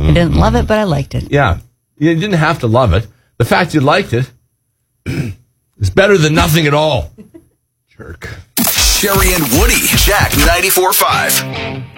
I didn't love it, but I liked it. Yeah. You didn't have to love it. The fact you liked it is better than nothing at all. Jerk. Sherry and Woody, Jack 94.5.